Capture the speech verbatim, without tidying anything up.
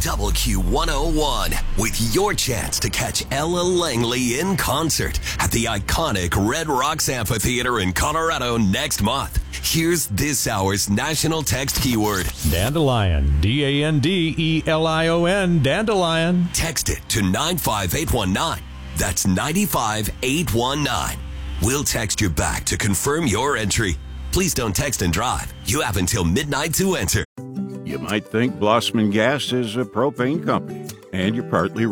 Double Q one oh one with your chance to catch Ella Langley in concert at the iconic Red Rocks Amphitheater in Colorado next month. Here's this hour's national text keyword. Dandelion. D A N D E L I O N. Dandelion. Text it to nine five eight one nine. That's nine five eight one nine. We'll text you back to confirm your entry. Please don't text and drive. You have until midnight to enter. You might think Blossman Gas is a propane company, and you're partly